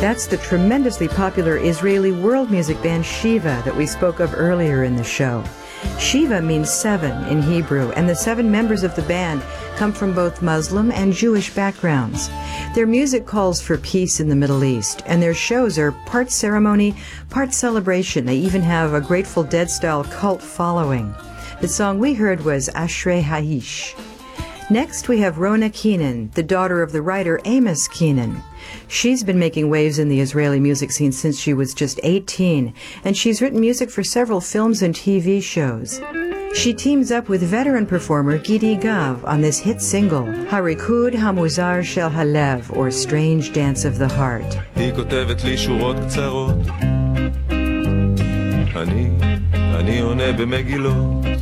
That's the tremendously popular Israeli world music band Shiva that we spoke of earlier in the show. Shiva means seven in Hebrew, and the seven members of the band come from both Muslim and Jewish backgrounds. Their music calls for peace in the Middle East, and their shows are part ceremony, part celebration. They even have a Grateful Dead-style cult following. The song we heard was Ashrei Haish. Next, we have Rona Keenan, the daughter of the writer Amos Keenan. She's been making waves in the Israeli music scene since she was just 18, and she's written music for several films and TV shows. She teams up with veteran performer Gidi Gav on this hit single, Harikud Hamuzar Shel Halev, or Strange Dance of the Heart. היא כותבת לי שורות קצרות, אני עונה במגילות.